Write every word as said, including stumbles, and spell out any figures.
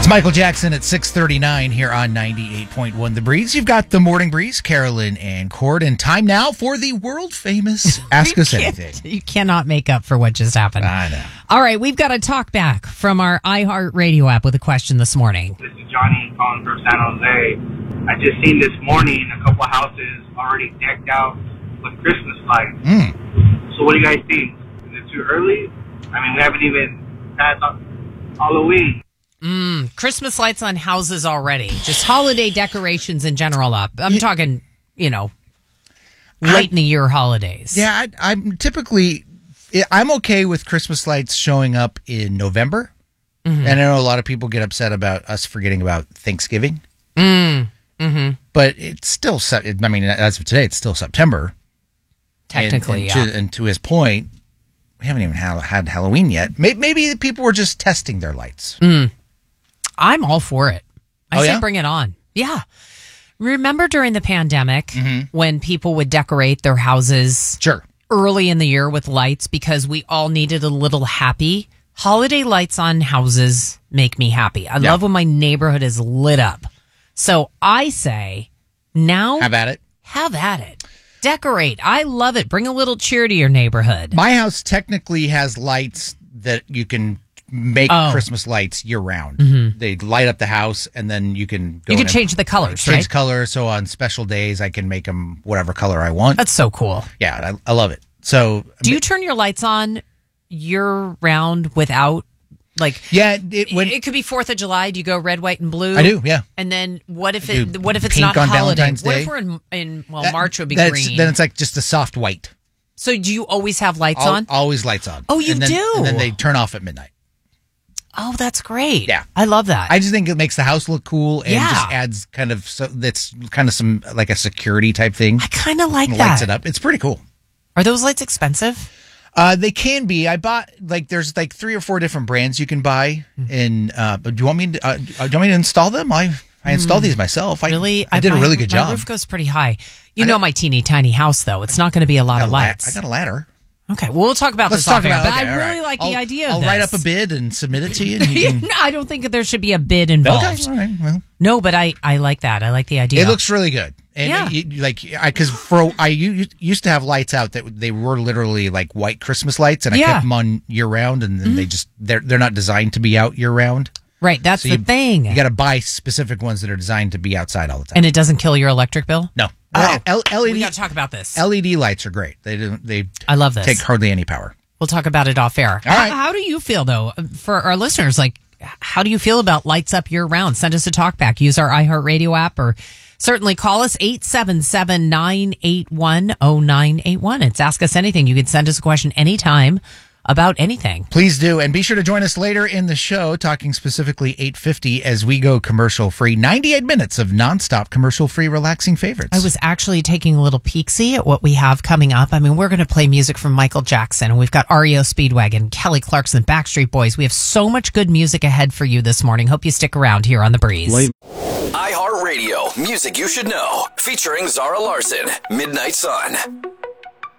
It's Michael Jackson at six thirty-nine here on ninety-eight point one The Breeze. You've got the Morning Breeze, Carolyn and Cord, and time now for the world-famous Ask Us Anything. You cannot make up for what just happened. I know. All right, we've got a talk back from our iHeartRadio app with a question this morning. This is Johnny calling from San Jose. I just seen this morning a couple of houses already decked out with Christmas lights. Mm. So what do you guys think? Is it too early? I mean, we haven't even passed Halloween. Mm, Christmas lights on houses already. Just holiday decorations in general up. I'm yeah. talking, you know, late I, in the year holidays. Yeah, I, I'm typically, I'm okay with Christmas lights showing up in November. Mm-hmm. And I know a lot of people get upset about us forgetting about Thanksgiving. Mm. Mm-hmm. But it's still, I mean, as of today, it's still September. Technically, and, and yeah. To, and to his point, we haven't even had, had Halloween yet. Maybe, maybe people were just testing their lights. Mm. I'm all for it. I oh, say yeah? bring it on. Yeah. Remember during the pandemic mm-hmm. when people would decorate their houses sure. early in the year with lights because we all needed a little happy? Holiday lights on houses make me happy. I yeah. love when my neighborhood is lit up. So I say now have at it. Have at it. Decorate. I love it. Bring a little cheer to your neighborhood. My house technically has lights that you can make oh. Christmas lights year round. Mm-hmm. They light up the house, and then you can go you can in change and the colors, change right? color. So on special days, I can make them whatever color I want. That's so cool. Yeah, I, I love it. So, do you turn your lights on year round without like? Yeah, it, when, it could be Fourth of July. Do you go red, white, and blue? I do. Yeah. And then what if it? What if it's pink not on holiday? Valentine's What Day? if we're in, in well, that, March would be green. green. Then it's like just a soft white. So do you always have lights Al- on? Always lights on. Oh, you and then, do. And then they turn off at midnight. Oh, that's great. Yeah. I love that. I just think it makes the house look cool and yeah. just adds kind of, so that's kind of some, like a security type thing. I kind of like and that. Lights it up. It's pretty cool. Are those lights expensive? Uh, they can be. I bought, like, there's like three or four different brands you can buy. Mm-hmm. And, uh, do you want me to, uh, do you want me to install them? I, I installed mm. these myself. I, really? I did I, a really good my job. My roof goes pretty high. You I know my teeny tiny house, though. It's not going to be a lot of lights. La- I got a ladder. Okay, well, we'll talk about Let's this talk off about air, but okay, I really right. like I'll, the idea of I'll this. write up a bid and submit it to you. And you can... no, I don't think that there should be a bid involved. Okay, all right, well. No, but I, I like that. I like the idea. It looks really good. And yeah. you, like, because for I used to have lights out that they were literally like white Christmas lights, and I yeah. kept them on year round, and then mm-hmm. they just they're they're not designed to be out year round. Right, that's so the you, thing. You got to buy specific ones that are designed to be outside all the time. And it doesn't kill your electric bill? No. Oh, L- LED, we got to talk about this. L E D lights are great. They don't. They I love this. Take hardly any power. We'll talk about it off air. All right. How, how do you feel, though, for our listeners? Like, how do you feel about lights up year round? Send us a talk back. Use our iHeartRadio app or certainly call us eight seven seven, nine eight one, oh nine eight one. It's Ask Us Anything. You can send us a question anytime about anything. Please do. And be sure to join us later in the show, talking specifically eight fifty as we go commercial free. ninety-eight minutes of nonstop commercial free relaxing favorites. I was actually taking a little peek-see at what we have coming up. I mean, we're going to play music from Michael Jackson, and we've got R E O Speedwagon, Kelly Clarkson, Backstreet Boys. We have so much good music ahead for you this morning. Hope you stick around here on The Breeze. Late. iHeartRadio, music you should know, featuring Zara Larson, Midnight Sun.